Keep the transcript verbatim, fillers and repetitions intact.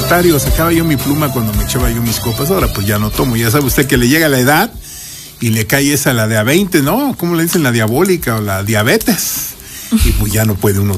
anecdotario, sacaba yo mi pluma cuando me echaba yo mis copas, ahora pues ya no tomo, ya sabe usted que le llega la edad y le cae esa la de a veinte, ¿no? ¿Cómo le dicen? La diabólica o la diabetes. Y pues ya no puede uno